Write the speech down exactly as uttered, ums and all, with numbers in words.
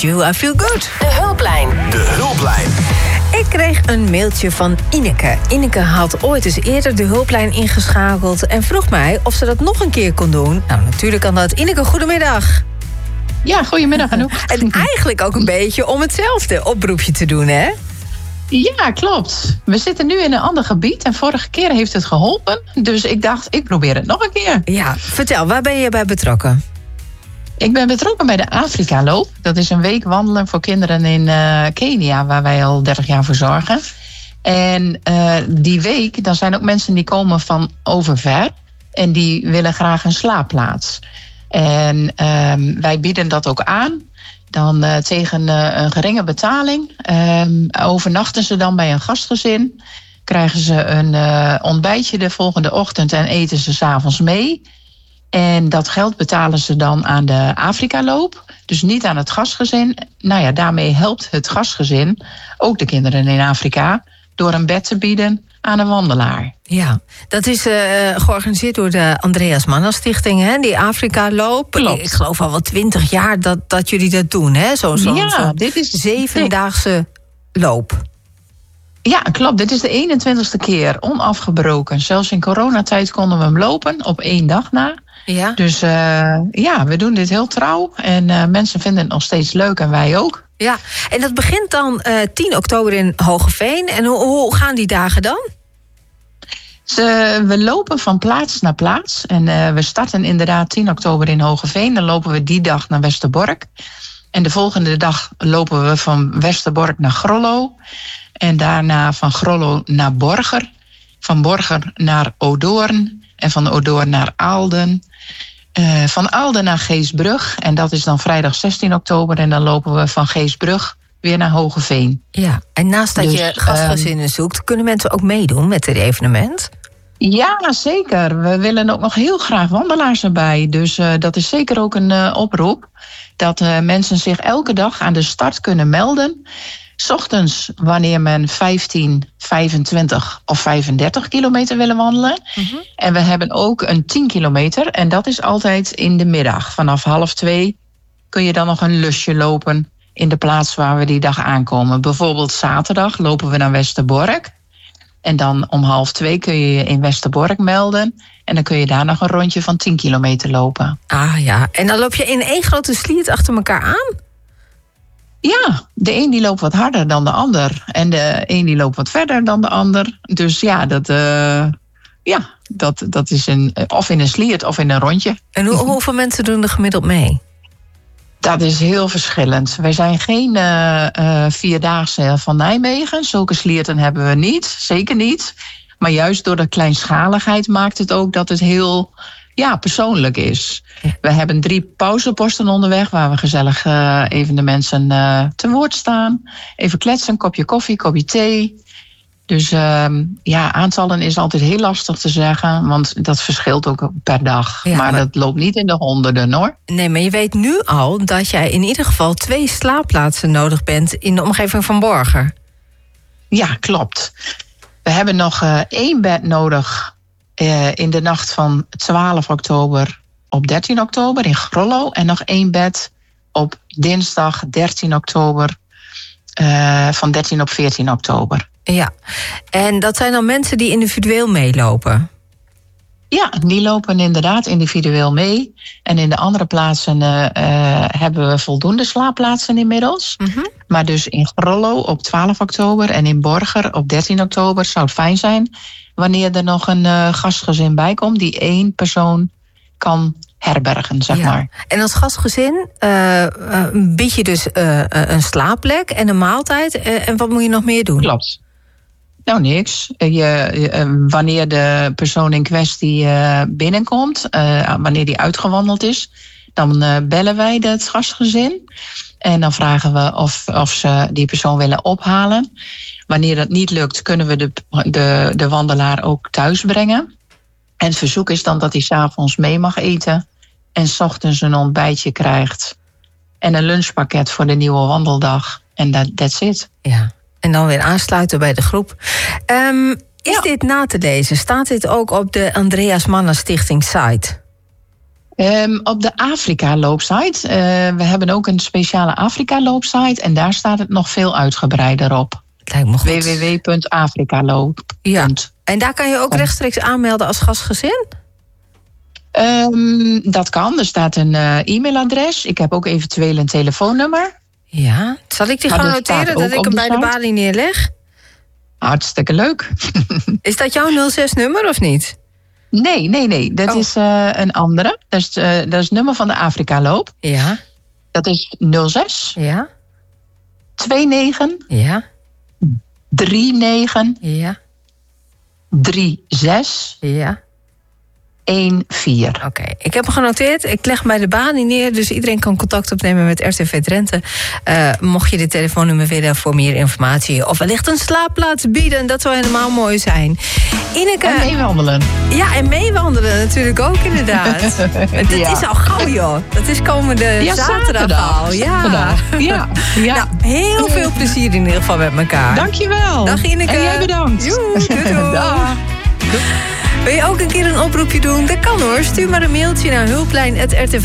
You, I Feel Good. De hulplijn. De hulplijn. Ik kreeg een mailtje van Ineke. Ineke had ooit eens eerder de hulplijn ingeschakeld en vroeg mij of ze dat nog een keer kon doen. Nou, natuurlijk kan dat. Ineke, goedemiddag. Ja, goedemiddag Anouk. En eigenlijk ook een beetje om hetzelfde oproepje te doen, hè? Ja, klopt. We zitten nu in een ander gebied en vorige keer heeft het geholpen. Dus ik dacht, ik probeer het nog een keer. Ja, vertel, waar ben je bij betrokken? Ik ben betrokken bij de Afrika-loop. Dat is een week wandelen voor kinderen in uh, Kenia, waar wij al dertig jaar voor zorgen. En uh, die week, dan zijn ook mensen die komen van overver en die willen graag een slaapplaats. En uh, wij bieden dat ook aan. Dan uh, tegen uh, een geringe betaling. Um, overnachten ze dan bij een gastgezin. Krijgen ze een uh, ontbijtje de volgende ochtend en eten ze 's avonds mee. En dat geld betalen ze dan aan de Afrika-loop. Dus niet aan het gastgezin. Nou ja, daarmee helpt het gastgezin, ook de kinderen in Afrika, door een bed te bieden aan een wandelaar. Ja, dat is uh, georganiseerd door de Andreas Manna Stichting, hè? Die Afrika-loop. Klopt. Ik geloof al wel twintig jaar dat, dat jullie dat doen, hè? Zo'n zo, ja, zo dit is zevendaagse loop. Ja, klopt. Dit is de eenentwintigste keer, onafgebroken. Zelfs in coronatijd konden we hem lopen, op één dag na. Ja. Dus uh, ja, we doen dit heel trouw. En uh, mensen vinden het nog steeds leuk en wij ook. Ja, en dat begint dan uh, tien oktober in Hoogeveen. En hoe, hoe gaan die dagen dan? Ze, we lopen van plaats naar plaats. En uh, we starten inderdaad tien oktober in Hoogeveen. Dan lopen we die dag naar Westerbork. En de volgende dag lopen we van Westerbork naar Grollo. En daarna van Grollo naar Borger. Van Borger naar Odoorn. En van Odoorn naar Aalden. Uh, van Aalden naar Geesbrug. En dat is dan vrijdag zestien oktober. En dan lopen we van Geesbrug weer naar Hoogeveen. Ja, en naast dat dus, je gastgezinnen uh, zoekt, kunnen mensen ook meedoen met dit evenement? Ja, zeker. We willen ook nog heel graag wandelaars erbij. Dus uh, dat is zeker ook een uh, oproep. Dat uh, mensen zich elke dag aan de start kunnen melden. 's Ochtends wanneer men vijftien, vijfentwintig of vijfendertig kilometer willen wandelen. Mm-hmm. En we hebben ook een tien kilometer. En dat is altijd in de middag. Vanaf half twee kun je dan nog een lusje lopen in de plaats waar we die dag aankomen. Bijvoorbeeld zaterdag lopen we naar Westerbork. En dan om half twee kun je je in Westerbork melden. En dan kun je daar nog een rondje van tien kilometer lopen. Ah ja, en dan loop je in één grote sliert achter elkaar aan? Ja, de een die loopt wat harder dan de ander. En de een die loopt wat verder dan de ander. Dus ja, dat, uh, ja, dat, dat is een, of in een sliert of in een rondje. En hoe, hoeveel mensen doen er gemiddeld mee? Dat is heel verschillend. Wij zijn geen uh, uh, vierdaagse van Nijmegen. Zulke slierten hebben we niet, zeker niet. Maar juist door de kleinschaligheid maakt het ook dat het heel ja, persoonlijk is. We hebben drie pauzeposten onderweg waar we gezellig uh, even de mensen uh, te woord staan. Even kletsen, kopje koffie, kopje thee. Dus uh, ja, aantallen is altijd heel lastig te zeggen, want dat verschilt ook per dag. Ja, maar, maar dat loopt niet in de honderden, hoor. Nee, maar je weet nu al dat jij in ieder geval twee slaapplaatsen nodig bent in de omgeving van Borger. Ja, klopt. We hebben nog uh, één bed nodig uh, in de nacht van twaalf oktober op dertien oktober in Grollo. En nog één bed op dinsdag dertien oktober uh, van dertien op veertien oktober. Ja, en dat zijn dan mensen die individueel meelopen? Ja, die lopen inderdaad individueel mee. En in de andere plaatsen uh, uh, hebben we voldoende slaapplaatsen inmiddels. Mm-hmm. Maar dus in Grollo op twaalf oktober en in Borger op dertien oktober zou het fijn zijn wanneer er nog een uh, gastgezin bij komt die één persoon kan herbergen, zeg ja. maar. En als gastgezin uh, uh, bied je dus uh, uh, een slaapplek en een maaltijd. Uh, en wat moet je nog meer doen? Klopt. Nou, niks. Je, uh, wanneer de persoon in kwestie uh, binnenkomt, uh, wanneer die uitgewandeld is, dan uh, bellen wij het gastgezin. En dan vragen we of, of ze die persoon willen ophalen. Wanneer dat niet lukt, kunnen we de, de, de wandelaar ook thuis brengen. En het verzoek is dan dat hij 's avonds mee mag eten en 's ochtends een ontbijtje krijgt en een lunchpakket voor de nieuwe wandeldag. En dat that's it. Ja. En dan weer aansluiten bij de groep. Um, is ja. dit na te lezen? Staat dit ook op de Andreas Manna Stichting site? Um, op de Afrika-loopsite. Uh, we hebben ook een speciale Afrika-loopsite. En daar staat het nog veel uitgebreider op. Lijkt me goed. w w w punt afrikaloop punt n l. Ja. En daar kan je ook rechtstreeks aanmelden als gastgezin? Um, dat kan. Er staat een uh, e-mailadres. Ik heb ook eventueel een telefoonnummer. Ja. Zal ik die Maar gewoon dat staat noteren, dat ook ik op hem de bij de site. balie neerleg? Hartstikke leuk. Is dat jouw nul zes nummer of niet? Nee, nee, nee. Dat Oh. is uh, een andere. Dat is, uh, dat is het nummer van de Afrika-loop. Ja. Dat is nul zes Ja. negen twee Ja. drie negen Ja. drie zes Ja. een vier. Oké, ik heb hem genoteerd. Ik leg hem bij de balie neer, dus iedereen kan contact opnemen met R T V Drenthe. Uh, mocht je dit telefoonnummer willen voor meer informatie of wellicht een slaapplaats bieden, dat zou helemaal mooi zijn. Ineke. En meewandelen. Ja, en meewandelen natuurlijk ook inderdaad. Dat Ja. is al gauw, joh. Dat is komende Ja, zaterdag, zaterdag. al. Ja. Zaterdag. Ja. Ja. Nou, heel veel plezier in ieder geval met elkaar. Dankjewel. Dag Ineke. En jij bedankt. Joe, doei, doei. Dag. Wil je ook een keer een oproepje doen? Dat kan hoor. Stuur maar een mailtje naar hulplijn apenstaartje r t v